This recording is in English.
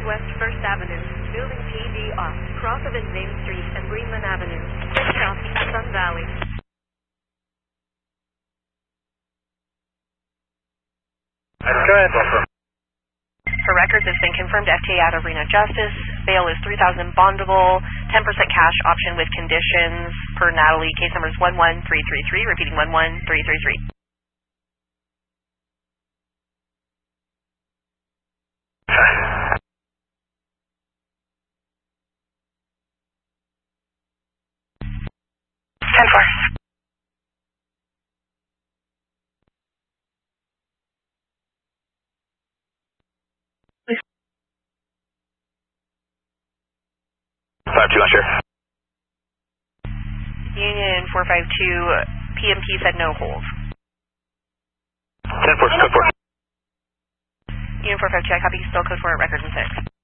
West 1st Avenue, Building TD off, Crossover Main Street and Greenland Avenue, Quick Stop, Sun Valley. Go ahead, Buffer. For records, it's been confirmed FTA out of Arena Justice. Bail is $3,000 bondable, 10% cash option with conditions per Natalie. Case number is 11333, repeating 11333. Union 452, PMP said no hold. 10-4, code 4. Union 452, I copy, still code 4 at records and 6.